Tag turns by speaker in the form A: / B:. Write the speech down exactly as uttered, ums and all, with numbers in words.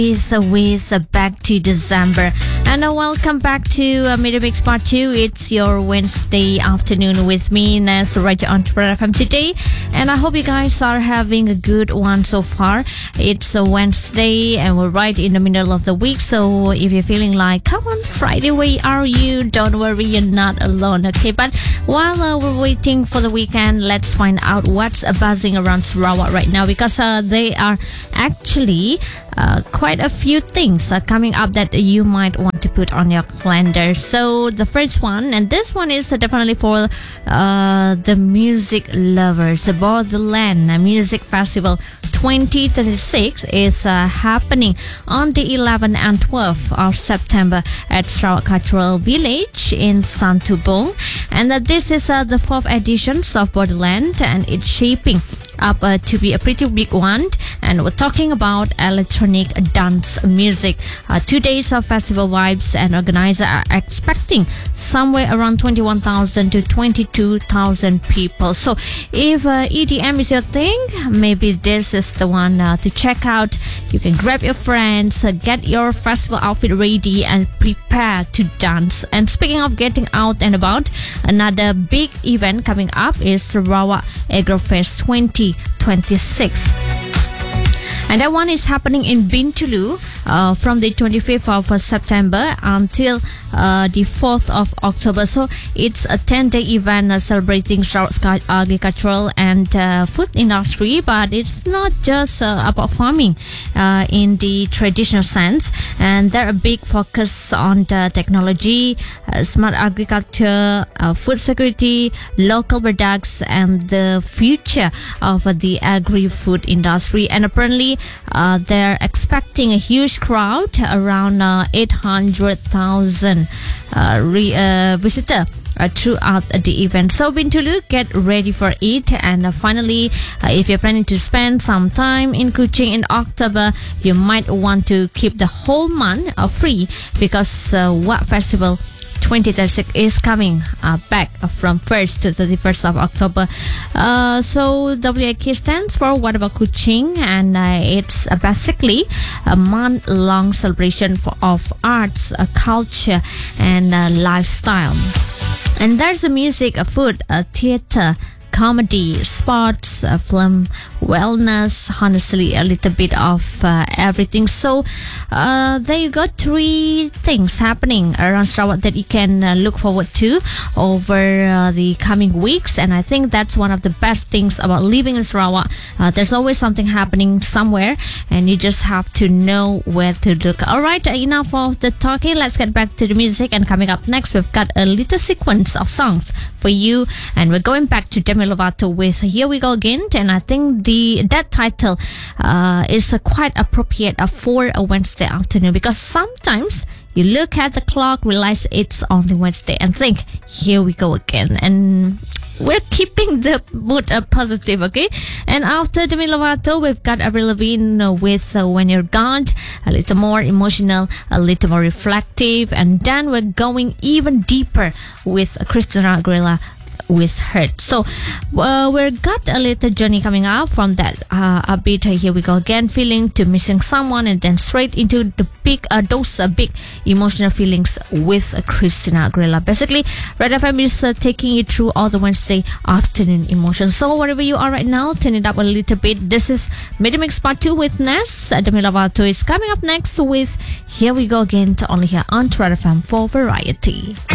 A: Is with uh, back to December, and uh, welcome back to uh, Media Mix Part two. It's your Wednesday afternoon with me, Nes, right on Twitter F M today, and I hope you guys are having a good one so far. It's a Wednesday, and we're right in the middle of the week. So if you're feeling like, come on, Friday, where are you? Don't worry, you're not alone. Okay, but while uh, we're waiting for the weekend, let's find out what's uh, buzzing around Sarawak right now, because uh, they are actually uh, quite a few things are coming up that you might want to put on your calendar. So the first one, and this one is definitely for uh, the music lovers, the Borderland Music Festival twenty twenty-six is uh, happening on the eleventh and twelfth of September at Sarawak Cultural Village in Santubong, and uh, this is uh, the fourth edition of Borderland, and it's shaping up uh, to be a pretty big one. And we're talking about electronic dance music. Uh, two days of festival vibes, and organizers are expecting somewhere around twenty-one thousand to twenty-two thousand people. So if uh, E D M is your thing, maybe this is the one uh, to check out. You can grab your friends, uh, get your festival outfit ready, and prepare to dance. And speaking of getting out and about, another big event coming up is Sarawak Agrofest twenty twenty-six. And that one is happening in Bintulu uh, from the twenty-fifth of uh, September until uh, the fourth of October. So it's a ten-day event uh, celebrating Sarawak's agricultural and uh, food industry. But it's not just uh, about farming uh, in the traditional sense. And there are big focus on the technology, uh, smart agriculture, uh, food security, local products, and the future of uh, the agri-food industry. And apparently, Uh, they're expecting a huge crowd, around uh, eight hundred thousand uh, re, uh, visitor uh, throughout the event. So Bintulu, get ready for it. And uh, finally, uh, if you're planning to spend some time in Kuching in October, you might want to keep the whole month uh, free, because uh, what festival twenty twenty-six is coming uh, back from first to thirty-first of October. Uh, so W A K stands for What About Kuching, and uh, it's uh, basically a month-long celebration for, of arts, uh, culture, and uh, lifestyle. And there's a music, a food, a theater, comedy, sports, uh, film, wellness, honestly a little bit of uh, everything. So uh, there you go, three things happening around Sarawak that you can uh, look forward to over uh, the coming weeks. And I think that's one of the best things about living in Sarawak. Uh, there's always something happening somewhere, and you just have to know where to look. Alright, enough of the talking, let's get back to the music. And coming up next, we've got a little sequence of songs for you, and we're going back to Demi Lovato with Here We Go Again. And I think the that title uh, is uh, quite appropriate uh, for a Wednesday afternoon, because sometimes you look at the clock, realize it's only Wednesday, and think, here we go again. And we're keeping the mood uh, positive, okay? And after Demi Lovato, we've got Avril Lavigne uh, with uh, When You're Gone, a little more emotional, a little more reflective, and then we're going even deeper with uh, Christina Aguilera with Hurt. So uh, we've got a little journey coming up from that uh, upbeat uh, Here We Go Again feeling to Missing Someone, and then straight into the big uh, those uh, big emotional feelings with uh, Christina Aguilera. Basically, Red F M is uh, taking you through all the Wednesday afternoon emotions. So wherever you are right now, turn it up a little bit. This is Media Mix Part two with Nes. uh, Demi Lovato is coming up next with Here We Go Again, to only here on Red F M for Variety.